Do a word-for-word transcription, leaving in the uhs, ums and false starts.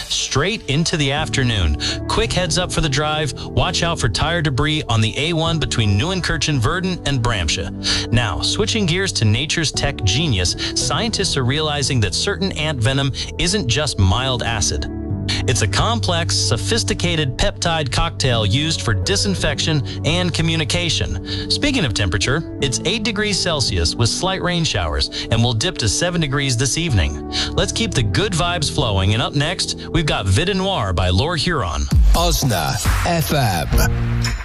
straight into the afternoon. Quick heads up for the drive. Watch out for tire debris on the A one between Nieuwenkirchen-Verden and Bramsche. Now, switching gears to nature's tech genius, scientists are realizing that certain ant venom isn't just mild acid. It's a complex, sophisticated peptide cocktail used for disinfection and communication. Speaking of temperature, it's eight degrees Celsius with slight rain showers and will dip to seven degrees this evening. Let's keep the good vibes flowing, and up next, we've got Vide Noir by Lore Huron. Osna F M.